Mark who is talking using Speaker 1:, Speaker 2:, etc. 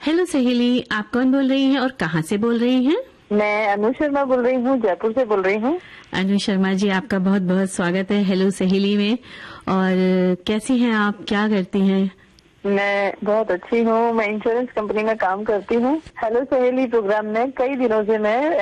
Speaker 1: Hello सहेली, आप कौन बोल रही हैं और कहाँ से बोल रही हैं?
Speaker 2: मैं अनु शर्मा बोल रही हूँ, जयपुर से बोल रही हूँ।
Speaker 1: अनु शर्मा जी, आपका बहुत बहुत स्वागत है हेलो सहेली में। और कैसी हैं आप, क्या करती हैं?
Speaker 2: मैं बहुत अच्छी हूँ। मैं इंश्योरेंस कंपनी में काम करती हूँ। हेलो सहेली प्रोग्राम में कई दिनों से मैं